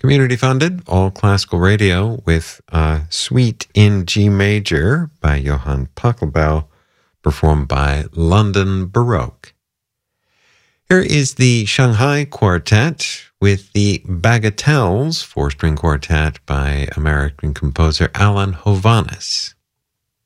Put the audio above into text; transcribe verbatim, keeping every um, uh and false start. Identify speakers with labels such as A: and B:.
A: Community funded, all classical radio with a Suite in G major by Johann Pachelbel, performed by London Baroque. Here is the Shanghai Quartet with the Bagatelles, four-string quartet by American composer Alan Hovhaness.